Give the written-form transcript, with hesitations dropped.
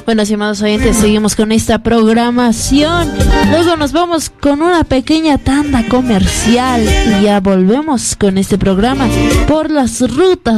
Bueno, estimados oyentes, seguimos con esta programación. Luego nos vamos con una pequeña tanda comercial y ya volvemos con este programa por las rutas